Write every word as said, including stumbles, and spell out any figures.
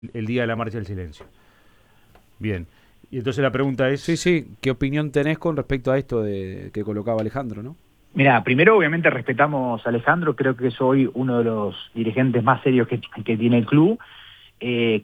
el día de la marcha del silencio. Bien. Y entonces la pregunta es... Sí, sí, ¿qué opinión tenés con respecto a esto de que colocaba Alejandro, no? Mira, primero obviamente respetamos a Alejandro, creo que es hoy uno de los dirigentes más serios que, que tiene el club. Eh,